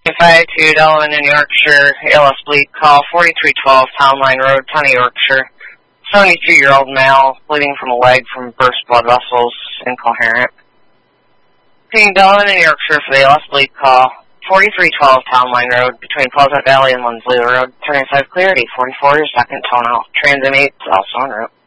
5-2 Delaware in Yorkshire, ALS bleed call 4312 Town Line Road, Tunney, Yorkshire. 72-year-old male, bleeding from a leg from burst blood vessels, incoherent. Ping Delaware in Yorkshire for the ALS bleed call 4312 Town Line Road, between Pleasant Valley and Lindsley Road. 35 clear, 844, second tone out. Transit 8 is also en route.